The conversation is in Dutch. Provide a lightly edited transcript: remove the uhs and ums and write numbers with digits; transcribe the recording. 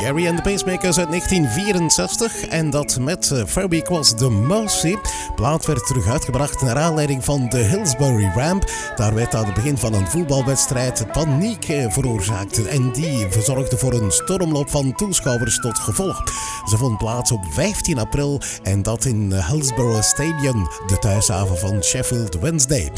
Gary and the Pacemakers uit 1964 en dat met Furby Was the Mercy. De plaat werd terug uitgebracht naar aanleiding van de Hillsbury Ramp. Daar werd aan het begin van een voetbalwedstrijd paniek veroorzaakt en die verzorgde voor een stormloop van toeschouwers tot gevolg. Ze vond plaats op 15 april en dat in Hillsborough Stadium, de thuishaven van Sheffield Wednesday.